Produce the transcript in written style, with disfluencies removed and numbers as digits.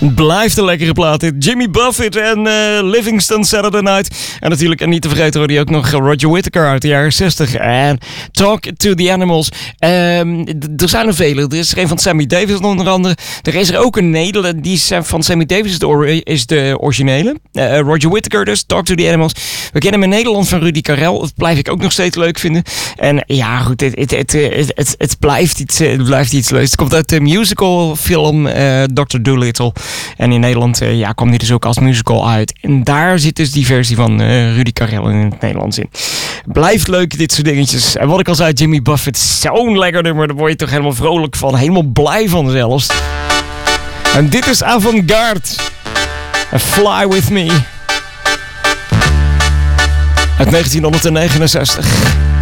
Blijft een lekkere plaat dit. Jimmy Buffett en Livingston Saturday Night. En natuurlijk, en niet te vergeten hoor je ook nog Roger Whittaker uit de jaren 60. En Talk to the Animals. Er zijn er vele. Er is er een van Sammy Davis onder andere. Er is er ook een Nederlander. Die is van Sammy Davis is de originele. Roger Whittaker dus. Talk to the Animals. We kennen hem in Nederland van Rudy Karel. Dat blijf ik ook nog steeds leuk vinden. En ja goed, het blijft iets leuks. Het komt uit de musicalfilm Dr. Dolittle. En in Nederland kwam die dus ook als musical uit. En daar zit dus die versie van Rudy Karel in het Nederlands in. Blijft leuk, dit soort dingetjes. En wat ik al zei, Jimmy Buffett, zo'n lekker nummer. Daar word je toch helemaal vrolijk van. Helemaal blij van zelfs. En dit is Avantgarde. Fly With Me. Uit 1969.